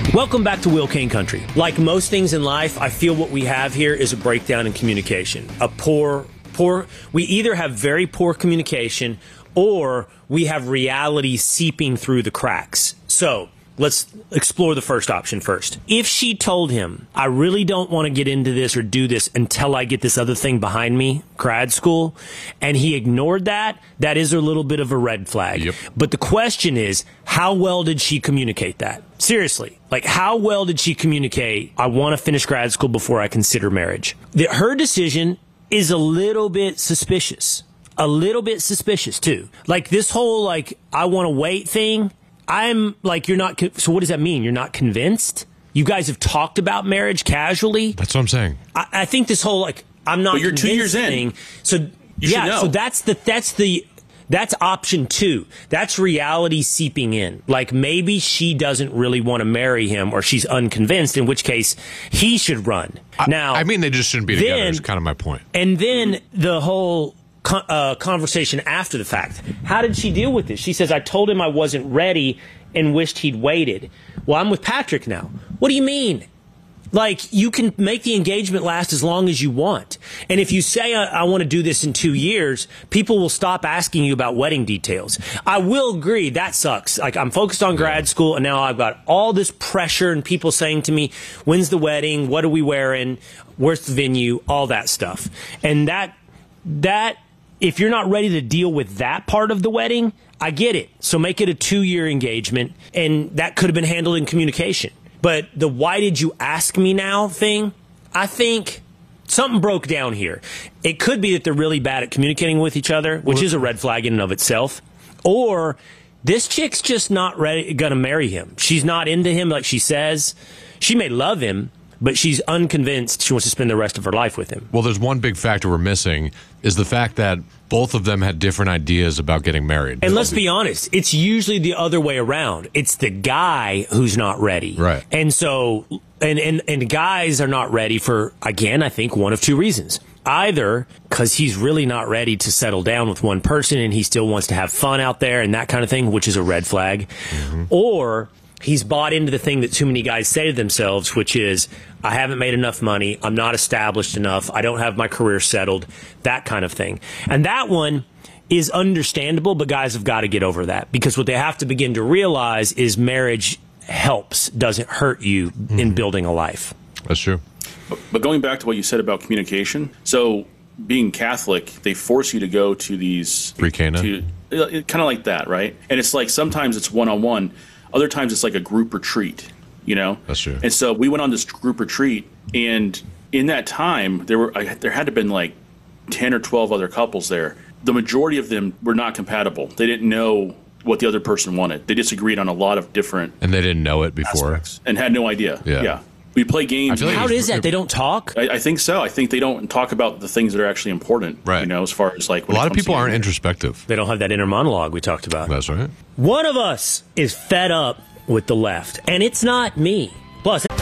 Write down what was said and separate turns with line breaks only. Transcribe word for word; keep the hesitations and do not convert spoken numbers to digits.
Welcome back to Will Kane Country. Like most things in life, I feel what we have here is a breakdown in communication. A poor, poor, we either have very poor communication or we have reality seeping through the cracks. So let's explore the first option first. If she told him, I really don't want to get into this or do this until I get this other thing behind me, grad school, and he ignored that, that is a little bit of a red flag.
Yep. But
the question is, how well did she communicate that? Seriously, like how well did she communicate, I want to finish grad school before I consider marriage? The, her decision is a little bit suspicious. A little bit suspicious, too. Like this whole, like, I want to wait thing, I'm like, you're not, so what does that mean? You're not convinced? You guys have talked about marriage casually?
That's what I'm saying.
I, I think this whole, like, I'm not
But you're two years
thing,
in.
So,
You
yeah,
should know.
so that's the, that's the, that's option two. That's reality seeping in. Like maybe she doesn't really want to marry him or she's unconvinced, in which case he should run.
I,
now,
I mean, they just shouldn't be together
then,
is kind of my point.
And then the whole con uh, conversation after the fact. How did she deal with this? She says, I told him I wasn't ready and wished he'd waited. Well, I'm with Patrick now. What do you mean? Like, you can make the engagement last as long as you want. And if you say, I, I want to do this in two years, people will stop asking you about wedding details. I will agree, that sucks. Like, I'm focused on grad school, and now I've got all this pressure and people saying to me, when's the wedding? What are we wearing? Where's the venue? All that stuff. And that, that, if you're not ready to deal with that part of the wedding, I get it. So make it a two-year engagement, and that could have been handled in communication. But the why did you ask me now thing, I think something broke down here. It could be that they're really bad at communicating with each other, which well, is a red flag in and of itself. Or this chick's just not ready, gonna marry him. She's not into him like she says. She may love him, but she's unconvinced she wants to spend the rest of her life with him.
Well, there's one big factor we're missing is the fact that both of them had different ideas about getting married.
And let's be honest, it's usually the other way around. It's the guy who's not ready.
Right.
And so, and, and, and guys are not ready for, again, I think one of two reasons. Either because he's really not ready to settle down with one person and he still wants to have fun out there and that kind of thing, which is a red flag. Mm-hmm. Or he's bought into the thing that too many guys say to themselves, which is, I haven't made enough money, I'm not established enough, I don't have my career settled, that kind of thing. And that one is understandable, but guys have got to get over that. Because what they have to begin to realize is marriage helps, doesn't hurt you mm-hmm. in building a life.
That's true.
But, but going back to what you said about communication, so being Catholic, they force you to go to these...
Pre-Cana?
Kind of like that, right? And it's like sometimes it's one-on-one, other times it's like a group retreat, you know?
That's true.
And so we went on this group retreat, and in that time, there were I, there had to have been like ten or twelve other couples there. The majority of them were not compatible. They didn't know what the other person wanted. They disagreed on a lot of different
And they didn't know it before?
aspects and had no idea.
Yeah.
yeah. We play games.
Like
How is that? They don't talk?
I, I think so. I think they don't talk about the things that are actually important,
right.
you know, as far as like...
A lot of people aren't introspective.
They don't have that inner monologue we talked about.
That's right.
One of us is fed up with the left, and it's not me. Plus...